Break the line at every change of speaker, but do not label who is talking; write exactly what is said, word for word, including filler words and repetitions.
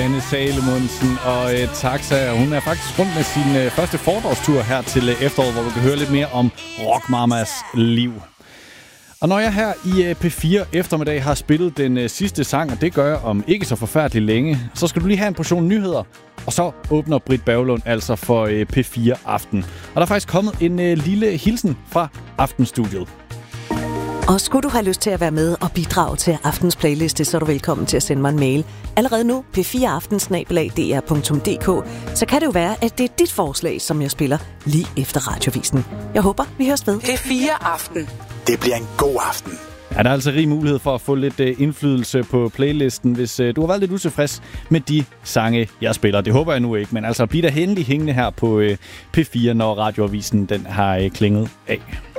Anne Salomonsen og øh, Taxa. Hun er faktisk rundt med sin øh, første foredragstur her til øh, efteråret, hvor du kan høre lidt mere om Rockmamas liv. Og når jeg her i øh, P fire eftermiddag har spillet den øh, sidste sang, og det gør jeg om ikke så forfærdeligt længe, så skal du lige have en portion nyheder. Og så åbner Britt Berglund altså for øh, P fire Aften. Og der er faktisk kommet en øh, lille hilsen fra Aftenstudiet.
Og skulle du have lyst til at være med og bidrage til aftens playliste, så er du velkommen til at sende mig en mail. Allerede nu, p fire aften snabel-a d r punktum d k, så kan det jo være, at det er dit forslag, som jeg spiller lige efter radiovisen. Jeg håber, vi høres ved.
P fire Aften.
Det bliver en god aften.
Ja, der er altså rig mulighed for at få lidt uh, indflydelse på playlisten, hvis uh, du har været lidt utilfreds med de sange, jeg spiller. Det håber jeg nu ikke, men altså bliv da endelig hængende her på uh, P fire, når radioavisen den har uh, klinget af.